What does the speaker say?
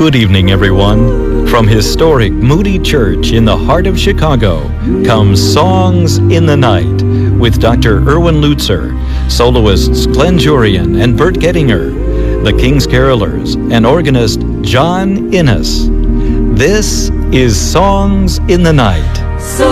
Good evening, everyone. From historic Moody Church in the heart of Chicago comes Songs in the Night with Dr. Erwin Lutzer, soloists Glenn Jurian and Bert Gettinger, the King's Carolers, and organist John Innes. This is Songs in the Night. So